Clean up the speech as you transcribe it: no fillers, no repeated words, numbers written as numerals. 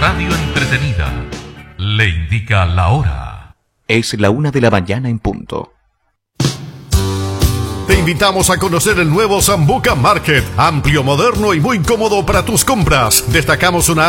radio entretenida le indica la hora. Es la 1 de la mañana en punto. Te invitamos a conocer el nuevo Sambuca Market, amplio, moderno y muy cómodo para tus compras. Destacamos una